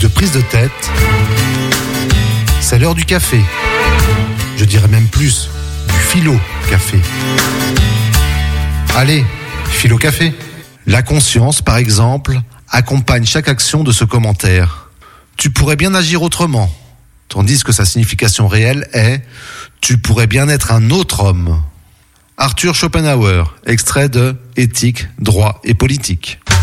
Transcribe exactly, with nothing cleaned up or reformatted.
de prise de tête, c'est l'heure du café. Je dirais même plus, du philo-café. Allez, philo-café. La conscience, par exemple, accompagne chaque action de ce commentaire. Tu pourrais bien agir autrement, tandis que sa signification réelle est « tu pourrais bien être un autre homme ». Arthur Schopenhauer, extrait de Éthique, droit et politique.